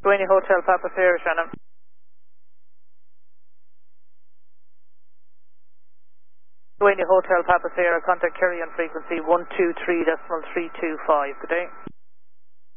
Dwayne Hotel Papa Sierra, Shannon. Dwayne Hotel Papa Sierra, contact Kerry on frequency 123.325. Good day.